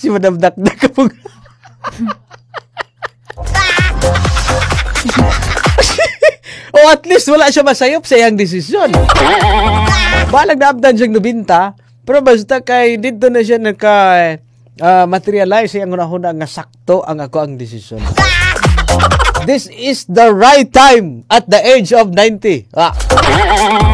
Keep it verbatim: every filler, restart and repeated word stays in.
Si Madam Dakdak kapag... O at least wala siya masayop sa iyang desisyon. Balag naabdan siyang nobenta, pero basta kay dito na siya nagka uh, materialize iyang unahuna nga sakto ang ako ang desisyon. This is the right time at the age of ninety. Ah.